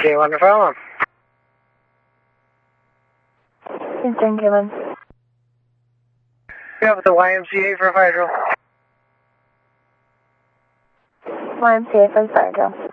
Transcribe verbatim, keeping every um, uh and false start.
K one to follow. Eastern Gibbons. You have the Y M C A for fire drill. Y M C A for fire drill.